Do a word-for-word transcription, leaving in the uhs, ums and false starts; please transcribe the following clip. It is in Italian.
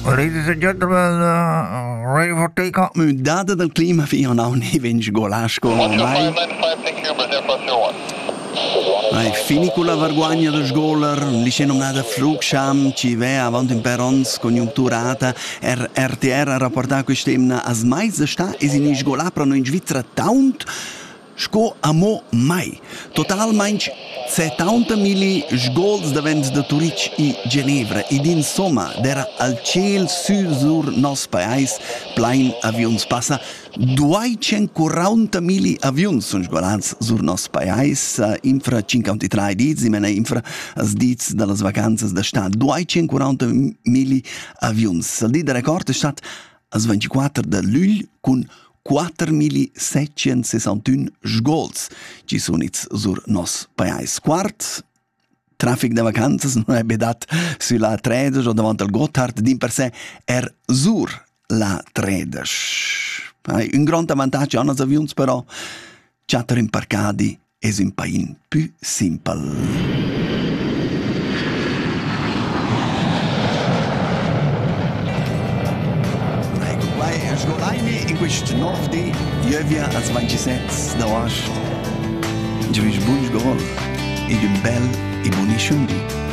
Ladies and gentlemen, uh, ready for takeoff? Data del clima fino a un evento golasco mai. Ai fini con la vergogna del sgoler, liceno nada flugscham, ci ve avant in perons conjuncturata, er R T R a rapporta quest'emna as mais da sta es in sgola pro no in Svizzera taunt, sco amo mai. Totalmente settanta mili sgols davent de Turic i Ginevra ed insomma dera al ciel su sur nos país plain avions passa duecentoquaranta mili avions sun sgolats sur nos país uh, infra cinquantatré diz, imena infra as diz de las vacanzas da stat duecentoquaranta mili avions. Il di de record è stat as ventiquattro de luglio con quattro mila seicentosessantuno sgols ci sono sur nos país. Quart, traffic de vacanzas non è bedat sulla tredici o davanti al Gotthard, din per sé er sur la tredici. Un grande vantaggio hanno gli avions però, chatter imparcati è un pain più simple. Sgolaini in questo nove di Jövia als ventisette da Osh. Givis buon sgol ed un bel e buonisciundi.